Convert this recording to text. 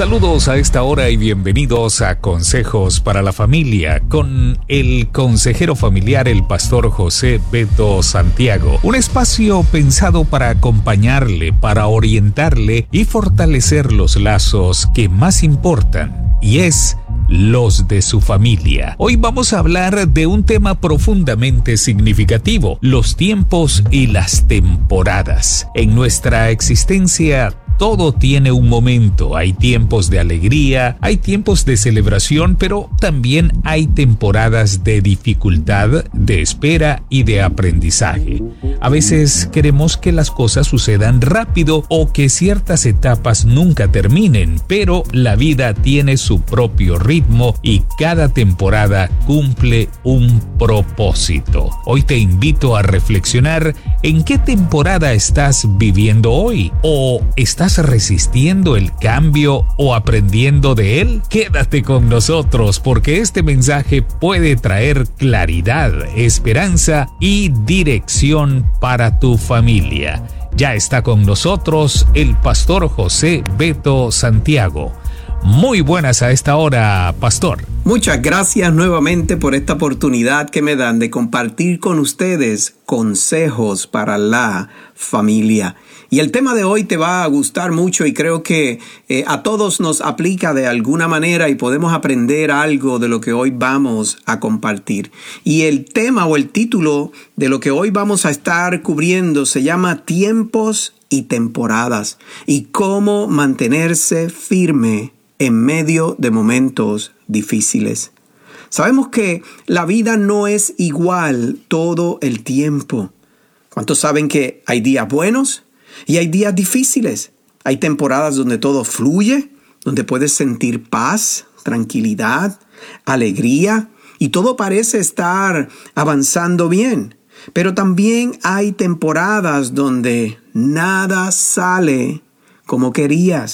Saludos a esta hora y bienvenidos a Consejos para la Familia con el consejero familiar, el pastor José Beto Santiago. Un espacio pensado para acompañarle, para orientarle y fortalecer los lazos que más importan, y es los de su familia. Hoy vamos a hablar de un tema profundamente significativo: los tiempos y las temporadas. En nuestra existencia, todo tiene un momento. Hay tiempos de alegría, hay tiempos de celebración, pero también hay temporadas de dificultad, de espera y de aprendizaje. A veces queremos que las cosas sucedan rápido o que ciertas etapas nunca terminen, pero la vida tiene su propio ritmo y cada temporada cumple un propósito. Hoy te invito a reflexionar en qué temporada estás viviendo hoy, o estás resistiendo el cambio o aprendiendo de él. Quédate con nosotros porque este mensaje puede traer claridad, esperanza y dirección para tu familia. Ya está con nosotros el pastor José Beto Santiago. Muy buenas a esta hora, pastor. Muchas gracias nuevamente por esta oportunidad que me dan de compartir con ustedes consejos para la familia. Y el tema de hoy te va a gustar mucho y creo que a todos nos aplica de alguna manera y podemos aprender algo de lo que hoy vamos a compartir. Y el tema o el título de lo que hoy vamos a estar cubriendo se llama Tiempos y temporadas, y cómo mantenerse firme en medio de momentos difíciles. Sabemos que la vida no es igual todo el tiempo. ¿Cuántos saben que hay días buenos y hay días difíciles? Hay temporadas donde todo fluye, donde puedes sentir paz, tranquilidad, alegría y todo parece estar avanzando bien. Pero también hay temporadas donde nada sale como querías.